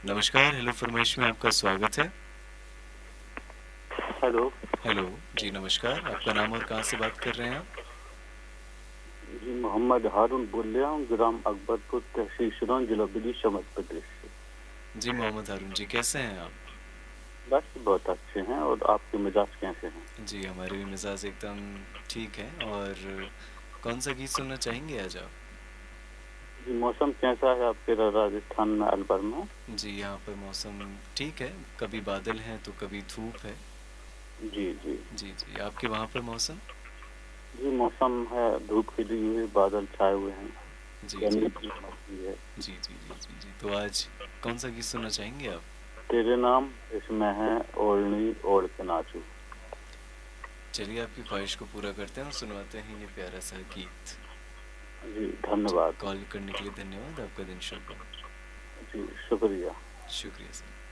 नमस्कार, हेलो फरमाइश में आपका स्वागत है। हेलो। हेलो, जी नमस्कार, आपका नाम और कहाँ से बात कर रहे हैं आप? जी, मोहम्मद हारून बोल रहा हूँ, ग्राम अकबरपुर, तहसील सिरौन, जिला विदिशा, मध्य प्रदेश से। जी मोहम्मद हारून जी, कैसे हैं आप? बस बहुत अच्छे हैं। और आपके मिजाज कैसे हैं? जी हमारे भी मिजाज एकदम ठीक है। और कौन सा गीत सुनना चाहेंगे आज आप? जी, मौसम कैसा है आपके राजस्थान में, अलवर में? जी यहाँ पर मौसम ठीक है, कभी बादल हैं तो कभी धूप है। जी जी। जी जी, आपके वहाँ पर मौसम? जी, मौसम है, धूप खिली हुई है, बादल छाए हुए हैं, जी जी गर्मी की मौसम है। जी जी जी जी जी, तो आज कौन सा गीत सुनना चाहेंगे आप? तेरे नाम इसमें है, ओढ़नी ओढ़ के नाचू। चलिए आपकी ख्वाहिश को पूरा करते हैं और सुनवाते हैं ये प्यारा सा गीत। जी, जी, धन्यवाद। कॉल करने के लिए धन्यवाद, आपका दिन शुभ हो। जी, शुक्रिया। शुक्रिया सर।